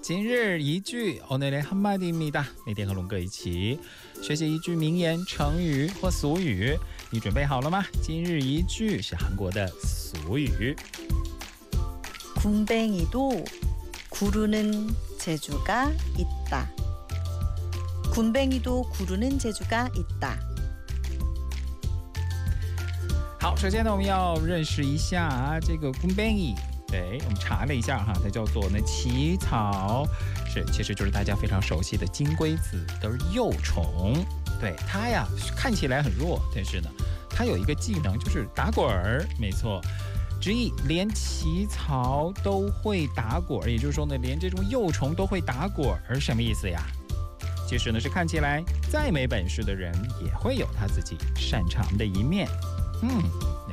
今日一句오늘의 한마디입니다。每天和龙哥一起学习一句名言、成语或俗语，你准备好了吗？今日一句是韩国的俗语。 군뱅이도 구르는 재주가 있다. 군뱅이도 구르는 재주가 있다. 好，首先呢，我们要认识一下这个 군뱅이。 对，我们查了一下哈，它叫做呢起草，其实就是大家非常熟悉的金龟子的幼虫。对，它呀看起来很弱，但是呢，它有一个技能就是打滚儿，没错。直译连起草都会打滚，也就是说呢，连这种幼虫都会打滚儿，什么意思呀？其实呢，是看起来再没本事的人也会有他自己擅长的一面。